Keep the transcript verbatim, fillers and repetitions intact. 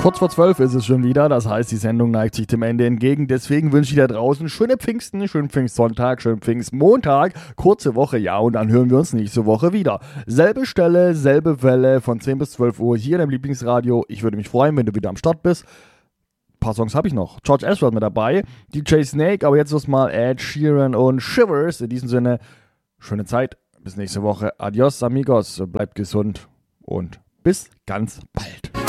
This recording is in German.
Kurz vor zwölf ist es schon wieder, das heißt, die Sendung neigt sich dem Ende entgegen. Deswegen wünsche ich da draußen schöne Pfingsten, schönen Pfingstsonntag, schönen Pfingstmontag, kurze Woche, ja, und dann hören wir uns nächste Woche wieder. Selbe Stelle, selbe Welle von zehn bis zwölf Uhr hier in deinem Lieblingsradio. Ich würde mich freuen, wenn du wieder am Start bist. Ein paar Songs habe ich noch. George Ezra mit dabei, D J Snake, aber jetzt wird's mal Ed Sheeran und Shivers. In diesem Sinne, schöne Zeit, bis nächste Woche. Adios, amigos, bleibt gesund und bis ganz bald.